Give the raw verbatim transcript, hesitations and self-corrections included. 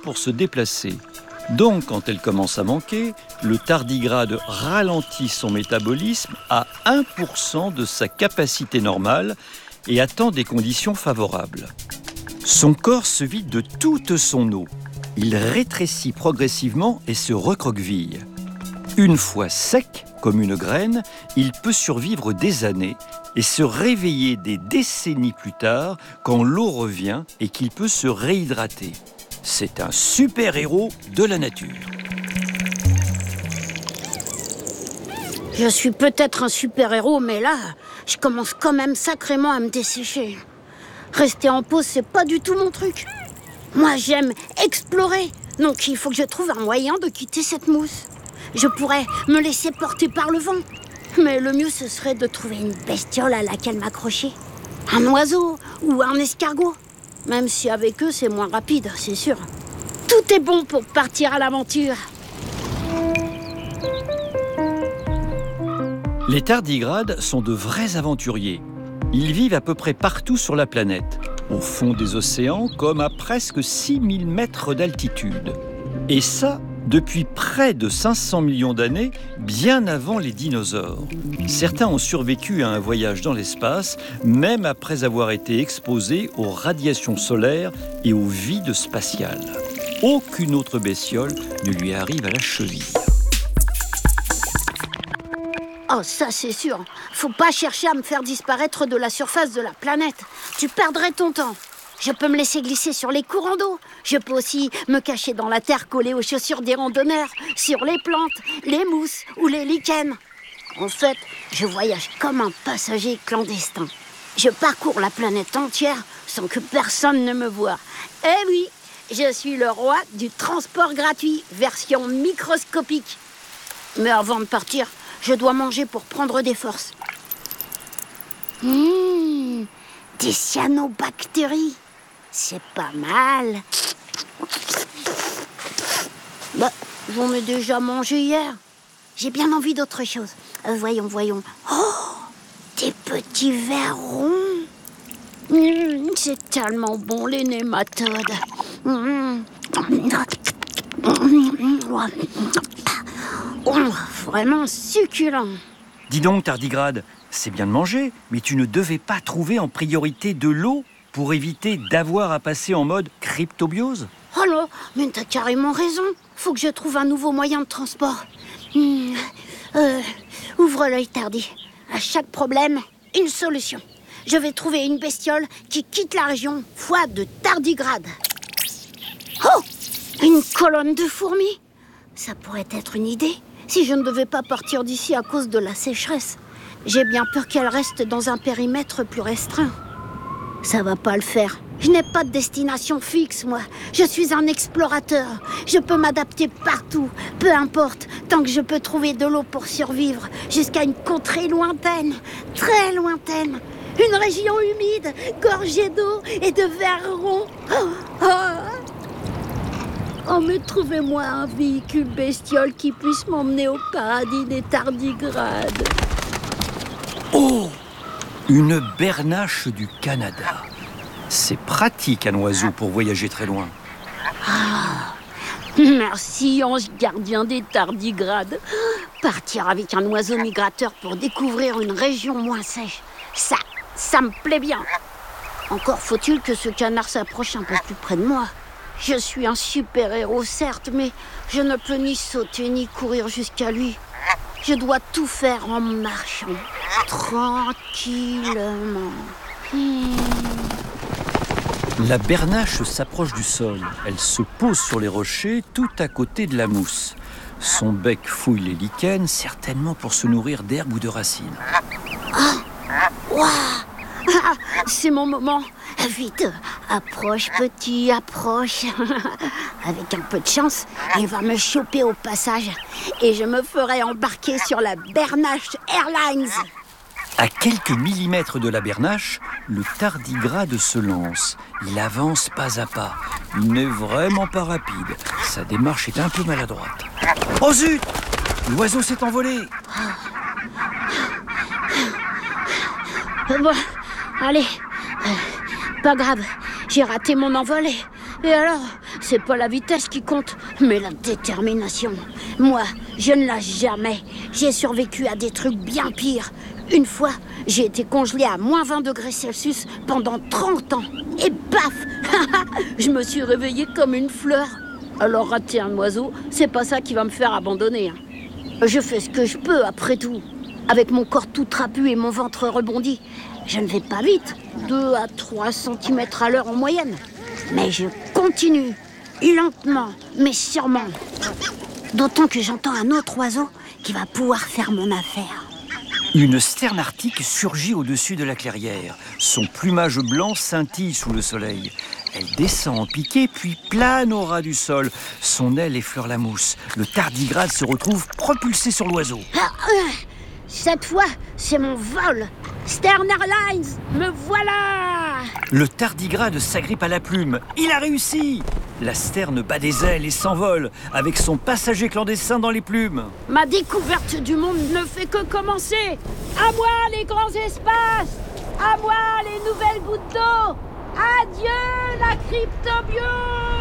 pour se déplacer. Donc, quand elle commence à manquer, le tardigrade ralentit son métabolisme à un pour cent de sa capacité normale et attend des conditions favorables. Son corps se vide de toute son eau. Il rétrécit progressivement et se recroqueville. Une fois sec, comme une graine, il peut survivre des années et se réveiller des décennies plus tard quand l'eau revient et qu'il peut se réhydrater. C'est un super-héros de la nature. Je suis peut-être un super-héros, mais là, je commence quand même sacrément à me dessécher. Rester en pause, c'est pas du tout mon truc. Moi, j'aime explorer, donc il faut que je trouve un moyen de quitter cette mousse. Je pourrais me laisser porter par le vent, mais le mieux, ce serait de trouver une bestiole à laquelle m'accrocher. Un oiseau ou un escargot. Même si avec eux, c'est moins rapide, c'est sûr. Tout est bon pour partir à l'aventure. Les tardigrades sont de vrais aventuriers. Ils vivent à peu près partout sur la planète, au fond des océans comme à presque six mille mètres d'altitude. Et ça, depuis près de cinq cents millions d'années, bien avant les dinosaures. Certains ont survécu à un voyage dans l'espace, même après avoir été exposés aux radiations solaires et au vide spatial. Aucune autre bestiole ne lui arrive à la cheville. Oh, ça c'est sûr. Faut pas chercher à me faire disparaître de la surface de la planète. Tu perdrais ton temps. Je peux me laisser glisser sur les courants d'eau. Je peux aussi me cacher dans la terre collée aux chaussures des randonneurs, sur les plantes, les mousses ou les lichens. En fait, je voyage comme un passager clandestin. Je parcours la planète entière sans que personne ne me voie. Eh oui, je suis le roi du transport gratuit, version microscopique. Mais avant de partir, je dois manger pour prendre des forces. Mmh, des cyanobactéries. C'est pas mal. Bah, j'en ai déjà mangé hier. J'ai bien envie d'autre chose. Euh, voyons, voyons. Oh, des petits vers ronds. Mmh, c'est tellement bon, les nématodes. Mmh. Oh, vraiment succulent. Dis donc, tardigrade, c'est bien de manger, mais tu ne devais pas trouver en priorité de l'eau pour éviter d'avoir à passer en mode cryptobiose? Oh là, mais t'as carrément raison. Faut que je trouve un nouveau moyen de transport. Mmh, euh, ouvre l'œil, Tardy. À chaque problème, une solution. Je vais trouver une bestiole qui quitte la région, foi de tardigrade. Oh, une colonne de fourmis. Ça pourrait être une idée, si je ne devais pas partir d'ici à cause de la sécheresse. J'ai bien peur qu'elles restent dans un périmètre plus restreint. Ça va pas le faire. Je n'ai pas de destination fixe, moi. Je suis un explorateur. Je peux m'adapter partout, peu importe, tant que je peux trouver de l'eau pour survivre, jusqu'à une contrée lointaine, très lointaine. Une région humide, gorgée d'eau et de vers ronds. Oh, oh. oh mais trouvez-moi un véhicule bestiole qui puisse m'emmener au paradis des tardigrades. Oh, une bernache du Canada. C'est pratique un oiseau pour voyager très loin. Ah, merci, ange gardien des tardigrades. Partir avec un oiseau migrateur pour découvrir une région moins sèche, ça, ça me plaît bien. Encore faut-il que ce canard s'approche un peu plus près de moi. Je suis un super-héros, certes, mais je ne peux ni sauter ni courir jusqu'à lui. Je dois tout faire en marchant, tranquillement. Hmm. La bernache s'approche du sol. Elle se pose sur les rochers, tout à côté de la mousse. Son bec fouille les lichens, certainement pour se nourrir d'herbes ou de racines. Ah, wow. ah, c'est mon moment. Vite, approche petit, approche. Avec un peu de chance, il va me choper au passage. Et je me ferai embarquer sur la Bernache Airlines. À quelques millimètres de la bernache, le tardigrade se lance. Il avance pas à pas. Il n'est vraiment pas rapide. Sa démarche est un peu maladroite. Oh zut! L'oiseau s'est envolé. Bon, allez, euh, pas grave, j'ai raté mon envol. Et, et alors, c'est pas la vitesse qui compte, mais la détermination. Moi, je ne lâche jamais. J'ai survécu à des trucs bien pires. Une fois, j'ai été congelée à moins vingt degrés Celsius pendant trente ans. Et paf, je me suis réveillée comme une fleur. Alors rater un oiseau, c'est pas ça qui va me faire abandonner. Je fais ce que je peux, après tout. Avec mon corps tout trapu et mon ventre rebondi, je ne vais pas vite, deux à trois centimètres à l'heure en moyenne. Mais je continue, lentement, mais sûrement. D'autant que j'entends un autre oiseau qui va pouvoir faire mon affaire. Une sterne arctique surgit au-dessus de la clairière. Son plumage blanc scintille sous le soleil. Elle descend en piqué, puis plane au ras du sol. Son aile effleure la mousse. Le tardigrade se retrouve propulsé sur l'oiseau. Ah, euh, cette fois, c'est mon vol. Stern Airlines, me voilà! Le tardigrade s'agrippe à la plume. Il a réussi! La sterne bat des ailes et s'envole, avec son passager clandestin dans les plumes. Ma découverte du monde ne fait que commencer. À moi les grands espaces! À moi les nouvelles gouttes d'eau! Adieu la cryptobio!